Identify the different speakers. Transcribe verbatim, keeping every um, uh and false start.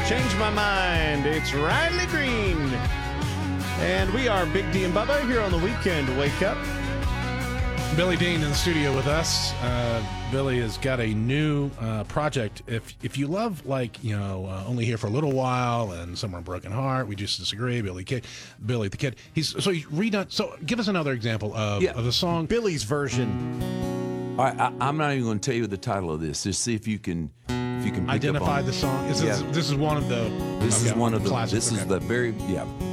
Speaker 1: Change My Mind. It's Riley Green. And we are Big D and Bubba here on the weekend. Wake up.
Speaker 2: Billy Dean in the studio with us. Uh, Billy has got a new uh, project. If if you love, like, you know, uh, Only Here for a Little While and Somewhere in Broken Heart, We Just Disagree, Billy Kid, Billy the Kid. He's so he redone. So give us another example of,
Speaker 3: Yeah.
Speaker 2: of the song.
Speaker 1: Billy's version.
Speaker 3: All right, I, I'm not even going to tell you the title of this. Just see if you can, if you can pick
Speaker 2: Identify
Speaker 3: up on
Speaker 2: the song. Is
Speaker 3: Yeah.
Speaker 2: this, this is one of the.
Speaker 3: This
Speaker 2: okay,
Speaker 3: is one of the.
Speaker 2: classics.
Speaker 3: This is
Speaker 2: okay.
Speaker 3: the very yeah.